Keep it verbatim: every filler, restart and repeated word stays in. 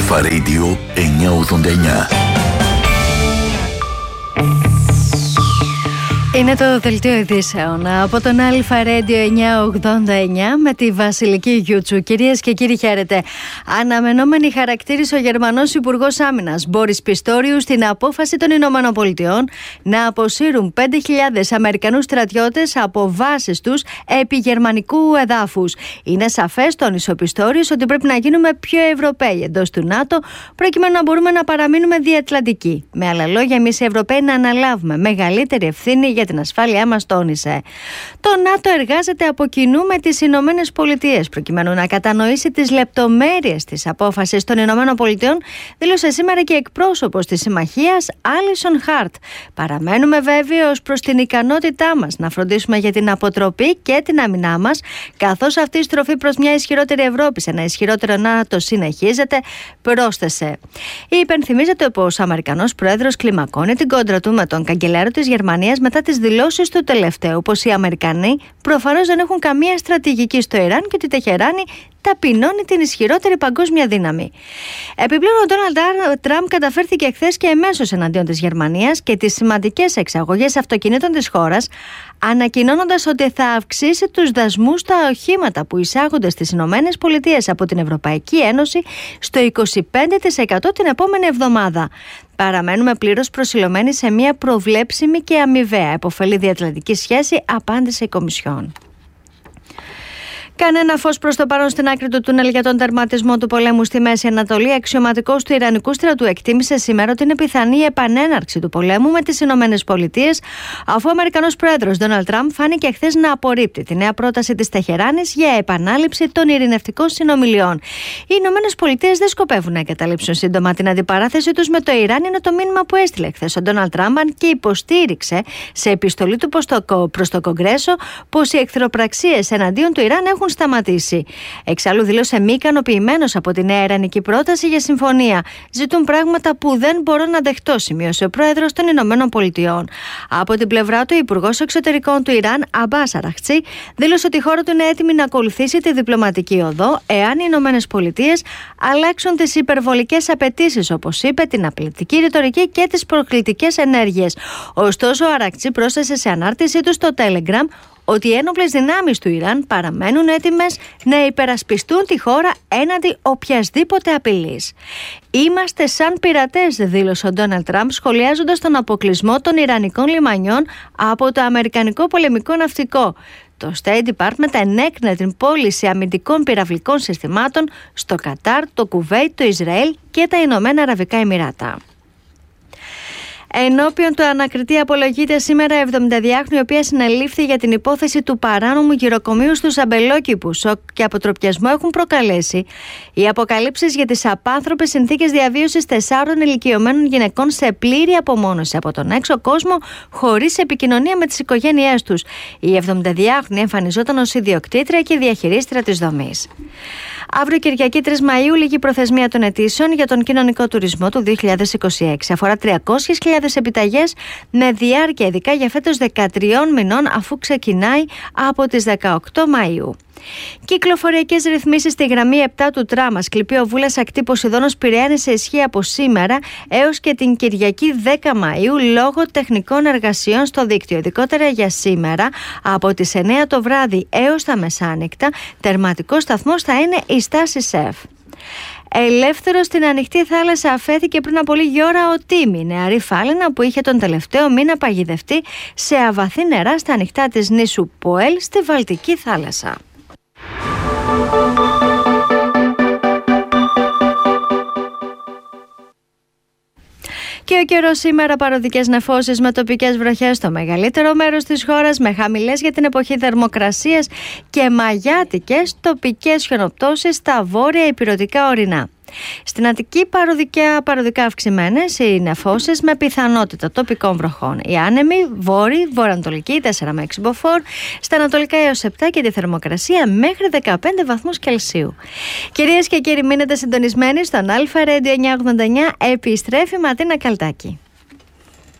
Αλφα Radio εννιακόσια ογδόντα εννιά. Είναι το δελτίο ειδήσεων από τον Αλφα Radio εννιακόσια ογδόντα εννιά με τη Βασιλική Γιούτσου. Κυρίες και κύριοι, χαίρετε. Αναμενόμενη χαρακτήρισε ο Γερμανός Υπουργός Άμυνας Μπόρις Πιστόριου στην απόφαση των Ηνωμένων Πολιτειών να αποσύρουν πέντε χιλιάδες Αμερικανούς στρατιώτες από βάσεις τους επί γερμανικού εδάφους. Είναι σαφές, τόνισε ο Πιστόριος, ότι πρέπει να γίνουμε πιο Ευρωπαίοι εντός του ΝΑΤΟ, προκειμένου να μπορούμε να παραμείνουμε διατλαντικοί. Με άλλα λόγια, εμείς οι Ευρωπαίοι να αναλάβουμε μεγαλύτερη ευθύνη για την ασφάλειά μας, τόνισε. Το ΝΑΤΟ εργάζεται από κοινού με τις Ηνωμένες Πολιτείες προκειμένου να κατανοήσει τις λεπτομέρειες της απόφασης των Ηνωμένων Πολιτειών, δήλωσε σήμερα και εκπρόσωπος της συμμαχίας Άλισον Χάρτ. Παραμένουμε βέβαιοι ως προς την ικανότητά μας να φροντίσουμε για την αποτροπή και την άμυνά μας, καθώς αυτή η στροφή προς μια ισχυρότερη Ευρώπη σε ένα ισχυρότερο ΝΑΤΟ συνεχίζεται, πρόσθεσε. Υπενθυμίζεται πως ο Αμερικανός Πρόεδρος κλιμακώνει την κόντρα του με τον καγκελάριο της Γερμανίας μετά τις δηλώσεις του τελευταίου πως οι Αμερικανοί προφανώς δεν έχουν καμία στρατηγική στο Ιράν και ότι η Τεχεράνη ταπεινώνει την ισχυρότερη παγκόσμια δύναμη. Επιπλέον, ο Ντόναλντ Τραμπ καταφέρθηκε χθες και εμέσως εναντίον της Γερμανίας και τις σημαντικές εξαγωγές αυτοκινήτων της χώρας, ανακοινώνοντας ότι θα αυξήσει τους δασμούς στα οχήματα που εισάγονται στις Ηνωμένες Πολιτείες από την Ευρωπαϊκή Ένωση στο είκοσι πέντε τοις εκατό την επόμενη εβδομάδα. Παραμένουμε πλήρως προσιλωμένοι σε μια προβλέψιμη και αμοιβαία επωφελή διατλαντική σχέση, απάντησε η Κομισιόν. Κανένα φως προς το παρόν στην άκρη του τούνελ για τον τερματισμό του πολέμου στη Μέση Ανατολή. Αξιωματικός του Ιρανικού στρατού εκτίμησε σήμερα ότι είναι πιθανή η επανέναρξη του πολέμου με τις Ηνωμένες Πολιτείες, αφού ο Αμερικανός Πρόεδρος Ντόναλντ Τραμπ φάνηκε χθες να απορρίπτει τη νέα πρόταση της Τεχεράνης για επανάληψη των ειρηνευτικών συνομιλιών. Οι Ηνωμένες Πολιτείες δεν σκοπεύουν να εγκαταλείψουν σύντομα την αντιπαράθεση τους με το Ιράν, είναι το μήνυμα που έστειλε χθες ο Ντόναλντ Τραμπ, και υποστήριξε σε επιστολή του προς το Κογκρέσο πως οι εχθροπραξίες εναντίον του Ιράν έχουν σταματήσει. Εξάλλου δήλωσε μη ικανοποιημένος από τη νέα ιρανική πρόταση για συμφωνία. Ζητούν πράγματα που δεν μπορώ να δεχτώ, σημείωσε ο πρόεδρος των Ηνωμένων Πολιτειών. Από την πλευρά του, ο υπουργός εξωτερικών του Ιράν, Αμπάς Αραχτσί, δήλωσε ότι η χώρα του είναι έτοιμη να ακολουθήσει τη διπλωματική οδό εάν οι Ηνωμένες Πολιτείες αλλάξουν τις υπερβολικές απαιτήσεις, όπως είπε, την απειλητική ρητορική και τις προκλητικές ενέργειες. Ωστόσο, ο Αραχτσί πρόσθεσε σε ανάρτησή του στο Telegram ότι οι ένοπλες δυνάμεις του Ιράν παραμένουν έτοιμες να υπερασπιστούν τη χώρα έναντι οποιασδήποτε απειλής. «Είμαστε σαν πειρατές», δήλωσε ο Ντόναλντ Τραμπ, σχολιάζοντας τον αποκλεισμό των Ιρανικών λιμανιών από το Αμερικανικό πολεμικό ναυτικό. Το State Department ενέκρινε την πώληση αμυντικών πυραυλικών συστημάτων στο Κατάρ, το Κουβέιτ, το Ισραήλ και τα Ηνωμένα Αραβικά Εμιράτα. Ενώπιον του ανακριτή απολογείται σήμερα η εβδομηνταδυάχρονη, η οποία συνελήφθη για την υπόθεση του παράνομου γυροκομείου στους Αμπελόκηπους. Σοκ και αποτροπιασμό έχουν προκαλέσει οι αποκαλύψεις για τις απάνθρωπες συνθήκες διαβίωσης τεσσάρων ηλικιωμένων γυναικών σε πλήρη απομόνωση από τον έξω κόσμο, χωρίς επικοινωνία με τις οικογένειές τους. Η εβδομηνταδυάχρονη εμφανιζόταν ως ιδιοκτήτρια και διαχειρίστρια της δομής. Αύριο Κυριακή τρεις Μαΐου λήγει προθεσμία των αιτήσεων για τον κοινωνικό τουρισμό του δύο χιλιάδες είκοσι έξι. Αφορά τριακόσιες χιλιάδες επιταγές με διάρκεια ειδικά για φέτος δεκατρία μηνών, αφού ξεκινάει από τις δεκαοκτώ Μαΐου. Κυκλοφοριακές ρυθμίσεις στη γραμμή επτά του τραμ Ασκληπείο Βούλας ακτή Ποσειδώνος Πειραιά σε ισχύ από σήμερα έως και την Κυριακή δέκα Μαΐου λόγω τεχνικών εργασιών στο δίκτυο. Ειδικότερα για σήμερα από τις εννιά το βράδυ έως τα μεσάνυχτα τερματικός σταθμός θα είναι η στάση ΣΕΦ. Ελεύθερο στην ανοιχτή θάλασσα αφέθηκε πριν από λίγη ώρα ο Τίμη, νεαρή φάλαινα που είχε τον τελευταίο μήνα παγιδευτεί σε αβαθή νερά στα ανοιχτά της νήσου Ποέλ στη Βαλτική θάλασσα. Και ο καιρός σήμερα, παροδικές νεφώσεις με τοπικές βροχές στο μεγαλύτερο μέρος της χώρας, με χαμηλές για την εποχή θερμοκρασίες και μαγιάτικες τοπικές χιονοπτώσεις στα βόρεια ηπειρωτικά ορεινά. Στην Αττική παροδικά, παροδικά αυξημένες οι νεφώσεις με πιθανότητα τοπικών βροχών. Οι άνεμοι βόρειοι, βορειοανατολικοί τέσσερα με έξι μποφόρ, στα ανατολικά έως επτά και τη θερμοκρασία μέχρι δεκαπέντε βαθμούς Κελσίου. Κυρίες και κύριοι, μείνετε συντονισμένοι στον Αλφα Radio εννιακόσια ογδόντα εννιά. Επιστρέφει Ματίνα Καλτάκη.